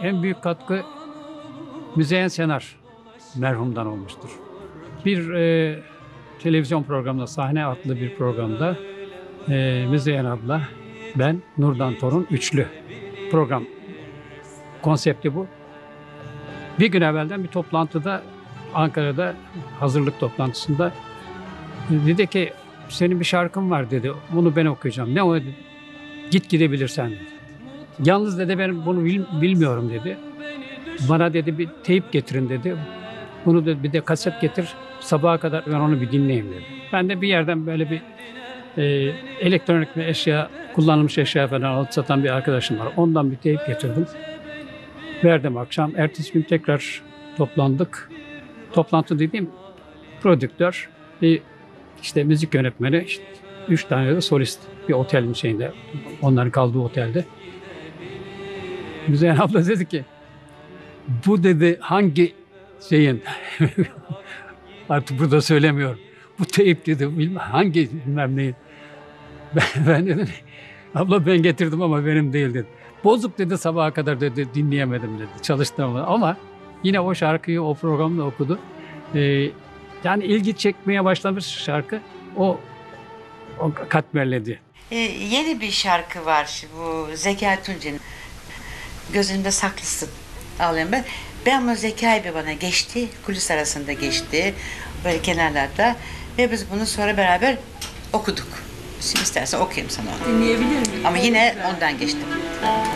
en büyük katkı Müzeyyen Senar merhumdan olmuştur. Bir televizyon programında, Sahne adlı bir programda Müzeyyen abla, ben, Nurdan Torun üçlü program konsepti bu. Bir gün evvelden bir toplantıda, Ankara'da hazırlık toplantısında dedi ki senin bir şarkın var dedi. Bunu ben okuyacağım. Ne o dedi. Git gidebilirsen dedi. Yalnız dedi ben bunu bilmiyorum dedi. Bana dedi bir teyip getirin dedi. Bunu dedi bir de kaset getir. Sabaha kadar ben onu bir dinleyeyim dedi. Ben de bir yerden böyle bir elektronik bir eşya, kullanılmış eşya falan alıp satan bir arkadaşım var. Ondan bir teyip getirdim. Verdim akşam. Ertesi gün tekrar toplandık. Toplantı dediğim prodüktör, bir işte müzik yönetmeni, işte 3 tane de solist bir otelin şeyinde, onların kaldığı otelde. Müzeyyen abla dedi ki, bu dedi hangi şeyin, artık burada söylemiyorum, bu teyip dedi, hangi bilmem neyin. Ben dedim, abla ben getirdim ama benim değil dedi. Bozuk dedi, sabaha kadar dedi, dinleyemedim dedi, çalıştım ama yine o şarkıyı o programda okudu. Yani ilgi çekmeye başlamış şarkı, o katmerledi. Yeni bir şarkı var bu Zekai Tunç'un. Gözümde saklısın. Ağlayayım ben. Ben ama Zekai bir bana geçti. Kulis arasında geçti. Böyle kenarlarda. Ve biz bunu sonra beraber okuduk. Şimdi istersen okuyayım sana onu. Dinleyebilir miyim? Ama yine ondan geçtim.